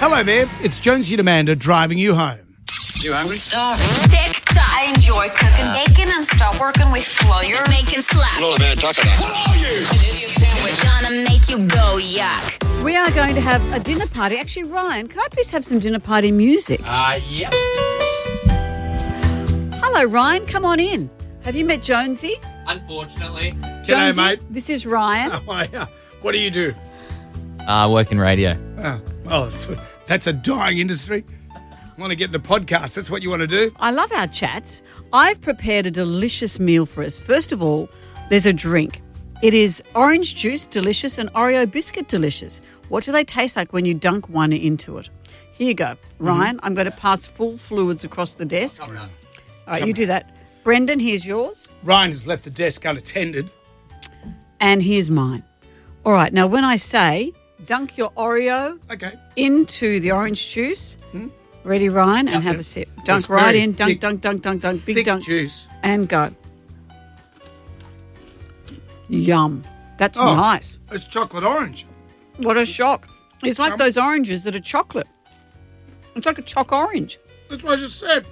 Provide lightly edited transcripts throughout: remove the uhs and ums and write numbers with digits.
Hello there, it's Jonesy and Amanda driving you home. You hungry? Starving. TikTok. I enjoy cooking bacon and stop working with flour. Making slap. Not a bad taco. What are you? An Indian sandwich. Gonna make you go yuck. We are going to have a dinner party. Actually, Ryan, can I please have some dinner party music? Yeah. Hello, Ryan. Come on in. Have you met Jonesy? Unfortunately. G'day, Jonesy, mate. this is Ryan. What do you do? Work in radio. Oh, that's a dying industry. Want to get into podcasts, that's what you want to do? I love our chats. I've prepared a delicious meal for us. First of all, there's a drink. It is orange juice, delicious, and Oreo biscuit, delicious. What do they taste like when you dunk one into it? Here you go. Ryan, I'm going to pass full fluids across the desk. All right, you do that. Brendan, here's yours. Ryan has left the desk unattended. And here's mine. All right, now when I say dunk your Oreo into the orange juice. Ready, Ryan? And have a sip. Dunk right in. Dunk, thick, dunk. Big thick dunk. juice. And go. Yum. That's nice. It's chocolate orange. What a shock. It's like those oranges that are chocolate. It's like a choc orange. That's what I just said.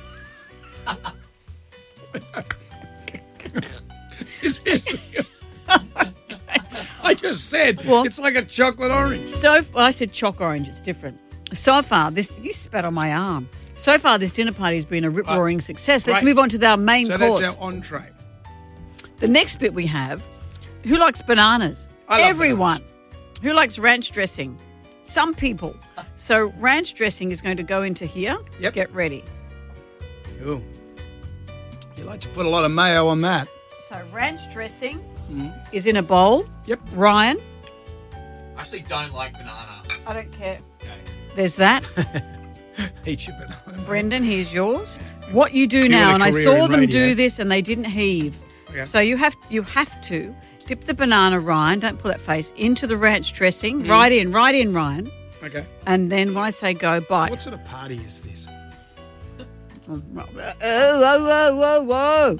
I just said it's like a chocolate orange. I said choc orange. It's different. So far, you spat on my arm. So far, this dinner party has been a rip-roaring success. Let's move on to our main course. That's our entree. The next bit we have, who likes bananas? I love Everyone. bananas. Who likes ranch dressing? Some people. So ranch dressing is going to go into here. Yep. Get ready. Cool. You like to put a lot of mayo on that. So ranch dressing is in a bowl. Yep. Ryan? I actually don't like banana. I don't care. Okay. There's that. Eat your banana. Brendan, here's yours. What you do You now, want a and I career saw in them radio. do this and they didn't heave. Okay. So you have to dip the banana, Ryan, don't pull that face, into the ranch dressing. Right in, Ryan. Okay. And then when I say go, bite. What sort of party is this? Whoa.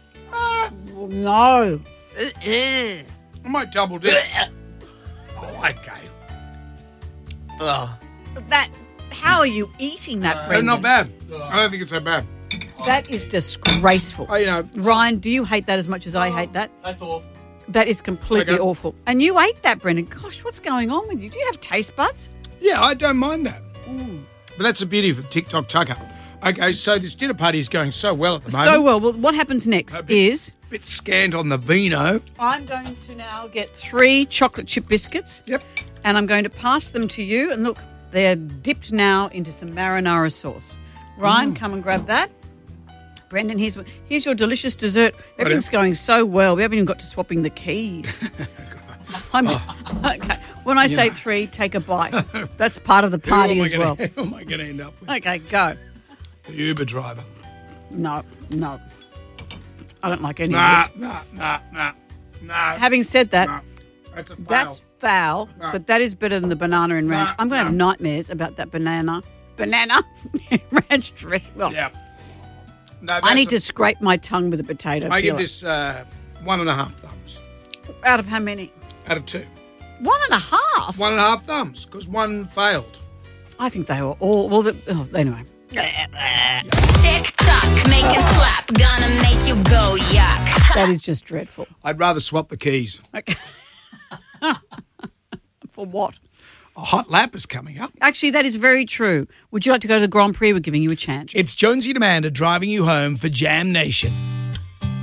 No. I might double dip. Okay. How are you eating that, Brendan? Not bad. I don't think it's so bad. That is disgraceful. Ryan, do you hate that as much as I hate that? That's awful. That is completely Okay. awful. And you ate that, Brendan. Gosh, what's going on with you? Do you have taste buds? Yeah, I don't mind that. But that's the beauty of TikTok Tucker. Okay, so this dinner party is going so well at the moment. So well. Well, what happens next is A bit scant on the vino. I'm going to now get 3 chocolate chip biscuits. Yep. And I'm going to pass them to you. And look, they're dipped now into some marinara sauce. Ryan, come and grab that. Brendan, here's your delicious dessert. Everything's going so well. We haven't even got to swapping the keys. Okay. When I say 3, take a bite. That's part of the party as well. Who am I going to end up with? Okay, go. The Uber driver. No. I don't like any of this. Nah. Having said that, Nah. That's a fail. that's foul, No. but that is better than the banana and ranch. No, I'm going to have no. nightmares about that banana ranch dress. Well, Yeah. No, I need to that's scrape my tongue with a potato I give peeler. this 1.5 thumbs Out of how many? out of 2. 1.5? 1.5 thumbs because 1 failed. I think they were all. Well, anyway. TikTok. Making slap. Gonna make you go yuck. That is just dreadful. I'd rather swap the keys. Okay. For what? A hot lap is coming up. Actually, that is very true. Would you like to go to the Grand Prix? We're giving you a chance. It's Jonesy and Amanda driving you home for Jam Nation.